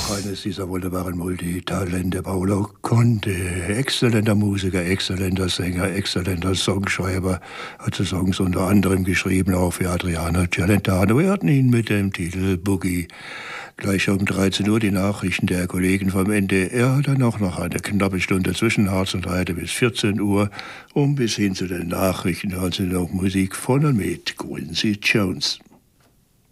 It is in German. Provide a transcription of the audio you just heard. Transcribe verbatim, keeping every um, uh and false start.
Eines dieser wunderbaren Multitalente, Paolo Conte. Exzellenter Musiker, exzellenter Sänger, exzellenter Songschreiber. Hat so Songs unter anderem geschrieben, auch für Adriano Celentano. Wir hatten ihn mit dem Titel Boogie. Gleich um dreizehn Uhr die Nachrichten der Kollegen vom N D R. Dann auch noch eine knappe Stunde zwischen Harz und Heide bis vierzehn Uhr. Und bis hin zu den Nachrichten hören Sie noch Musik von und mit Quincy Jones.